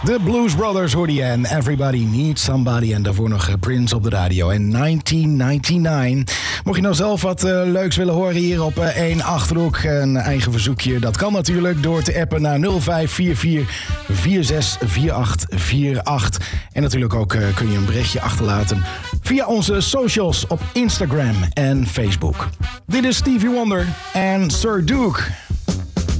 De Blues Brothers hoorde je en Everybody Needs Somebody. En daarvoor nog Prince op de radio en 1999. Mocht je nou zelf wat leuks willen horen hier op 1 Achterhoek, een eigen verzoekje, dat kan natuurlijk door te appen naar 0544 464848. En natuurlijk ook kun je een berichtje achterlaten via onze socials op Instagram en Facebook. Dit is Stevie Wonder en Sir Duke.